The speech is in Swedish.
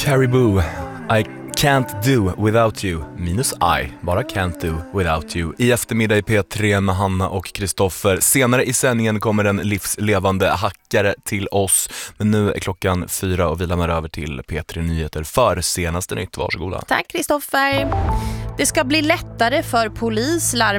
Caribou, I can't do without you, minus I, bara can't do without you. I eftermiddag i P3 med Hanna och Kristoffer. Senare i sändningen kommer en livslevande hackare till oss. Men nu är klockan 4 och vi lämnar över till P3 Nyheter för senaste nytt. Varsågoda. Tack Kristoffer. Det ska bli lättare för polislarm